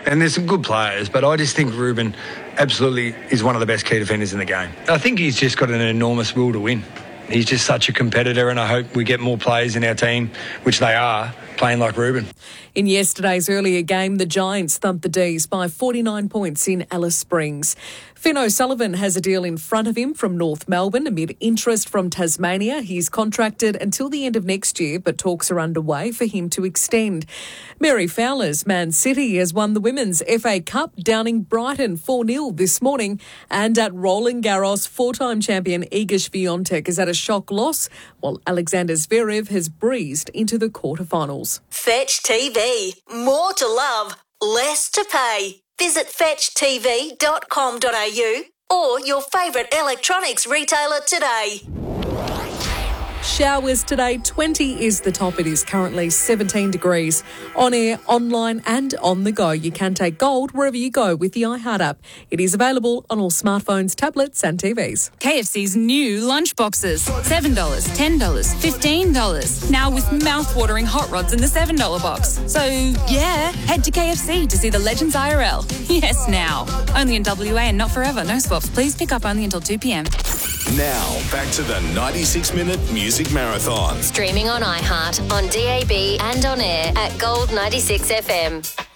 And there's some good players, but I just think Ruben absolutely is one of the best key defenders in the game. I think he's just got an enormous will to win. He's just such a competitor, and I hope we get more players in our team, which they are, playing like Ruben. In yesterday's earlier game, the Giants thumped the D's by 49 points in Alice Springs. Finn O'Sullivan has a deal in front of him from North Melbourne amid interest from Tasmania. He's contracted until the end of next year, but talks are underway for him to extend. Mary Fowler's Man City has won the Women's FA Cup, downing Brighton 4-0 this morning. And at Roland Garros, four-time champion Iga Swiatek is at a shock loss, while Alexander Zverev has breezed into the quarterfinals. Fetch TV. More to love, less to pay. Visit fetchtv.com.au or your favourite electronics retailer today. Showers today, 20 is the top. It is currently 17 degrees. On air, online and on the go. You can take gold wherever you go with the iHeart app. It is available on all smartphones, tablets and TVs. KFC's new lunch boxes. $7, $10, $15. Now with mouth-watering hot rods in the $7 box. So, yeah, head to KFC to see the Legends IRL. Yes, now. Only in WA and not forever. No swaps. Please pick up only until 2 p.m. Now, back to the 96-minute Music Marathon. Streaming on iHeart, on DAB and on air at Gold 96 FM.